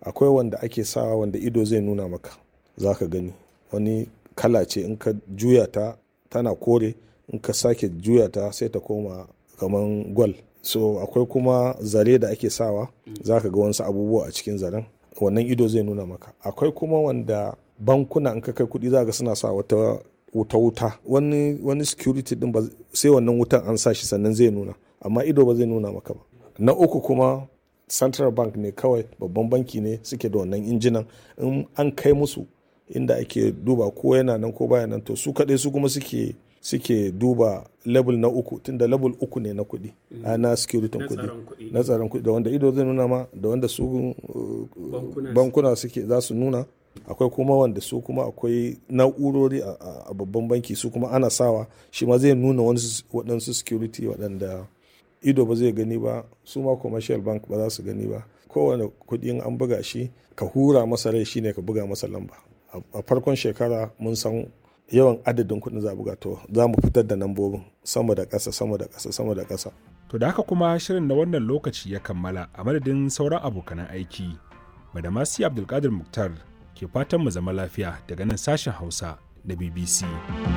akwai wanda ake sawa wanda ido zai nuna maka za ka gani, wani kala ce in ka juya ta tana kore, in ka sake juya ta sai ta koma kaman gwal. So akwai kuma zare da ake sawa za ka ga wasu abubuwa a cikin zaren, wannan ido zai nuna maka. Akwai kuma wanda bankuna in ka kai kuɗi za ka suna sa wata wuta wani security din ba sai wannan wutan an sa shi sannan zai nuna, amma ido ba zai nuna maka ba. Na uku kuma central bank ne kawai, babban banki ne suke da wannan injinan, in an kai musu inda ake duba ko yana nan ko baya nan, to su kaɗai su kuma suke duba level na uku, tunda level uku ne na kuɗi, na security kuɗi, na tsaron kuɗi, da wanda ido zai nuna ma, da wanda su bankuna suke za su nuna. Akwai kuma wanda su kuma akwai na'urori a babban banki, su kuma ana sawa shi ma zai nuna waɗansu security waɗanda ido ba zai gani ba, su ma commercial bank ba za su gani ba. Kowane kuɗin an buga shi ka hura masa rai shine ka buga masa lamba. A farkon shekara mun san yawan adadin kuɗin za a buga, to za mu fitar da lambobin sama da ƙasa sama da ƙasa sama da ƙasa. To da haka kuma shirin na wannan lokaci ya kammala, a madadin sauran abokanan aiki. Badamasi Abdulkadir Muktar ke fatan mu zama lafiya daga nan sashen Hausa na BBC.